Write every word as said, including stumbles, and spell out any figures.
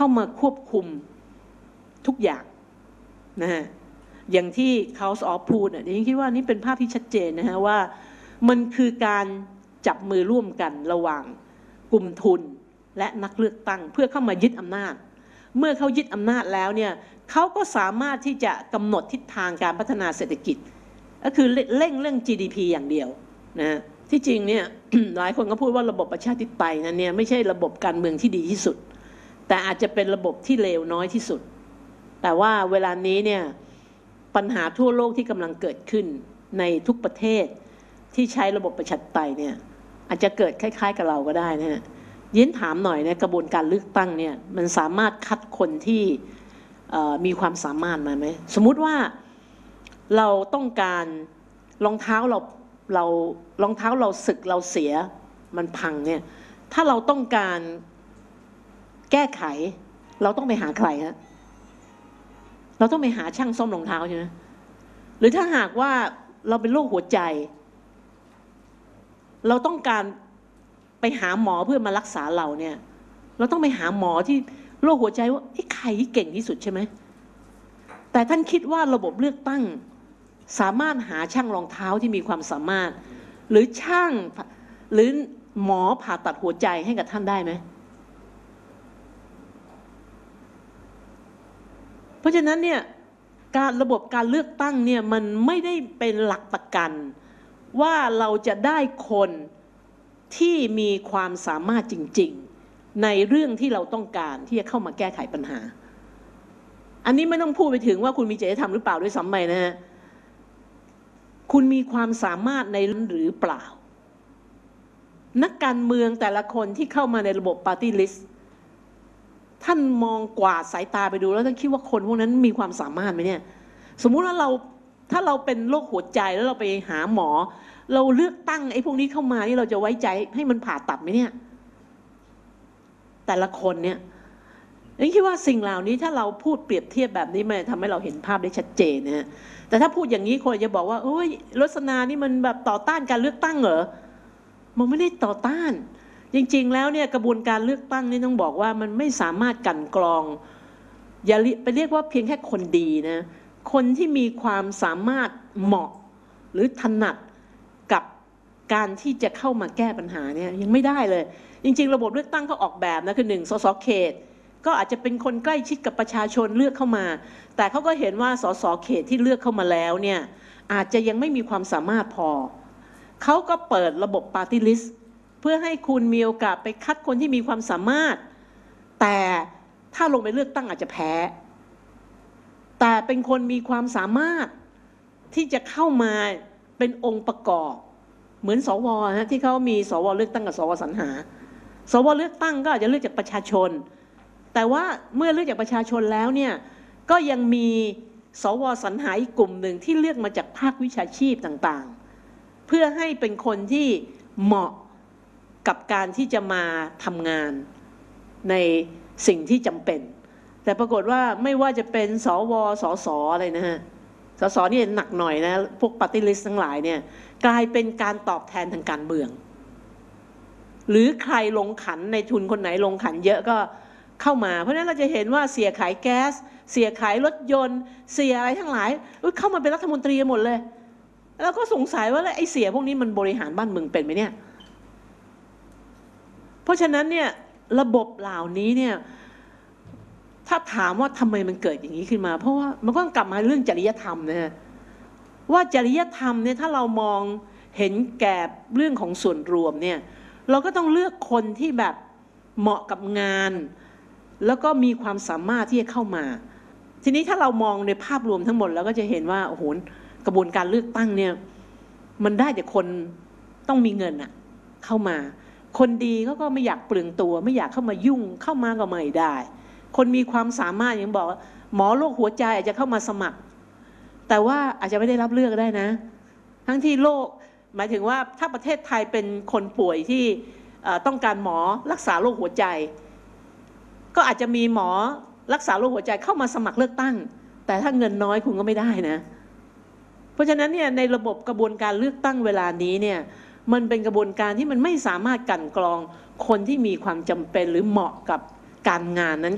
เข้ามาควบคุมทุกอย่างนะฮะอย่างที่เขาสอพูดเนี่ยดิฉันคิดว่านี่เป็นภาพที่ชัดเจนนะฮะว่ามันคือการจับมือร่วมกันระหว่างกลุ่มทุนและนักเลือกตั้งเพื่อเข้ามายึดอำนาจเมื่อเขายึดอำนาจแล้วเนี่ยเขาก็สามารถที่จะกำหนดทิศทางการพัฒนาเศรษฐกิจก็คือเร่งเรื่อง จี ดี พี อย่างเดียวนะที่จริงเนี่ย หลายคนก็พูดว่าระบบประชาธิปไตยนั้นเนี่ยไม่ใช่ระบบการเมืองที่ดีที่สุดแต่อาจจะเป็นระบบที่เลวน้อยที่สุดแต่ว่าเวลานี้เนี่ยปัญหาทั่วโลกที่กำลังเกิดขึ้นในทุกประเทศที่ใช้ระบบประชาธิปไตยเนี่ยอาจจะเกิดคล้ายๆกับเราก็ได้นะฮะยินถามหน่อยนะกระบวนการเลือกตั้งเนี่ยมันสามารถคัดคนที่มีความสามารถมาไหมสมมุติว่าเราต้องการรองเท้าเราเรารองเท้าเราสึกเราเสียมันพังเนี่ยถ้าเราต้องการแก้ไขเราต้องไปหาใครฮะเราต้องไปหาช่างซ่อมรองเท้าใช่ไหมหรือถ้าหากว่าเราเป็นโรคหัวใจเราต้องการไปหาหมอเพื่อมารักษาเราเนี่ยเราต้องไปหาหมอที่โรคหัวใจว่าไอ้ใครที่เก่งที่สุดใช่ไหมแต่ท่านคิดว่าระบบเลือกตั้งสามารถหาช่างรองเท้าที่มีความสามารถหรือช่างหรือหมอผ่าตัดหัวใจให้กับท่านได้ไหมเพราะฉะนั้นเนี่ยการระบบการเลือกตั้งเนี่ยมันไม่ได้เป็นหลักประกันว่าเราจะได้คนที่มีความสามารถจริงๆในเรื่องที่เราต้องการที่จะเข้ามาแก้ไขปัญหาอันนี้ไม่ต้องพูดไปถึงว่าคุณมีจริยธรรมหรือเปล่าด้วยซ้ำไปนะฮะคุณมีความสามารถในหรือเปล่านักการเมืองแต่ละคนที่เข้ามาในระบบปาร์ตี้ลิสต์ท่านมองกวาดสายตาไปดูแล้วท่านคิดว่าคนพวกนั้นมีความสามารถไหมเนี่ยสมมุติว่าเราถ้าเราเป็นโรคหัวใจแล้วเราไปหาหมอเราเลือกตั้งไอ้พวกนี้เข้ามานี่เราจะไว้ใจให้มันผ่าตัดไหมเนี่ยแต่ละคนเนี่ยฉันคิดว่าสิ่งเหล่านี้ถ้าเราพูดเปรียบเทียบแบบนี้มันทำให้เราเห็นภาพได้ชัดเจนนะฮะแต่ถ้าพูดอย่างนี้คนจะบอกว่าโอ้ยรสนานี่มันแบบต่อต้านการเลือกตั้งเหรอมันไม่ได้ต่อต้านจริงๆแล้วเนี่ยกระบวนการเลือกตั้งนี่ต้องบอกว่ามันไม่สามารถกั่นกรองอย่าไปเรียกว่าเพียงแค่คนดีนะคนที่มีความสามารถเหมาะหรือถนัดกับการที่จะเข้ามาแก้ปัญหาเนี่ยยังไม่ได้เลยจริงๆระบบเลือกตั้งเขาออกแบบนะคือหนึ่งสสเขตก็อาจจะเป็นคนใกล้ชิดกับประชาชนเลือกเข้ามาแต่เขาก็เห็นว่าสสเขตที่เลือกเข้ามาแล้วเนี่ยอาจจะยังไม่มีความสามารถพอเขาก็เปิดระบบปาร์ตี้ลิสต์เพื่อให้คุณมีโอกาสไปคัดคนที่มีความสามารถแต่ถ้าลงไปเลือกตั้งอาจจะแพ้แต่เป็นคนมีความสามารถที่จะเข้ามาเป็นองค์ประกอบเหมือนสวนะที่เขามีสวเลือกตั้งกับสวสรรหาสวเลือกตั้งก็อาจจะเลือกจากประชาชนแต่ว่าเมื่อเลือกจากประชาชนแล้วเนี่ยก็ยังมีสวสรรหาอีกกลุ่มหนึ่งที่เลือกมาจากภาควิชาชีพต่างๆเพื่อให้เป็นคนที่เหมาะกับการที่จะมาทำงานในสิ่งที่จำเป็นแต่ปรากฏว่าไม่ว่าจะเป็นสวสสอะไรนะฮะสสนี่หนักหน่อยนะพวกปาร์ตี้ลิสต์ทั้งหลายเนี่ยกลายเป็นการตอบแทนทางการเมืองหรือใครลงขันในทุนคนไหนลงขันเยอะก็เข้ามาเพราะฉะนั้นเราจะเห็นว่าเสียขายแก๊สเสียขายรถยนต์เสียอะไรทั้งหลายเข้ามาเป็นรัฐมนตรีหมดเลยแล้วก็สงสัยว่าไอ้เสียพวกนี้มันบริหารบ้านเมืองเป็นไหมเนี่ยเพราะฉะนั้นเนี่ยระบบเหล่านี้เนี่ยถ้าถามว่าทำไมมันเกิดอย่างนี้ขึ้นมาเพราะว่ามันก็กลับมาเรื่องจริยธรรมนะฮะว่าจริยธรรมเนี่ยถ้าเรามองเห็นแก่เรื่องของส่วนรวมเนี่ยเราก็ต้องเลือกคนที่แบบเหมาะกับงานแล้วก็มีความสามารถที่จะเข้ามาทีนี้ถ้าเรามองในภาพรวมทั้งหมดแล้วก็จะเห็นว่าโอ้โหกระบวนการเลือกตั้งเนี่ยมันได้แต่คนต้องมีเงินอะเข้ามาคนดีเขาก็ไม่อยากเปลืองตัวไม่อยากเข้ามายุ่งเข้ามาก็ไม่ได้คนมีความสามารถอย่างบอกหมอโรคหัวใจอาจจะเข้ามาสมัครแต่ว่าอาจจะไม่ได้รับเลือกได้นะทั้งที่โรคหมายถึงว่าถ้าประเทศไทยเป็นคนป่วยที่ต้องการหมอรักษาโรคหัวใจก็อาจจะมีหมอรักษาโรคหัวใจเข้ามาสมัครเลือกตั้งแต่ถ้าเงินน้อยคุณก็ไม่ได้นะเพราะฉะนั้นเนี่ยในระบบกระบวนการเลือกตั้งเวลานี้เนี่ยมันเป็นกระบวนการที่มันไม่สามารถกั่นกรองคนที่มีความจำเป็นหรือเหมาะกับการงานนั้น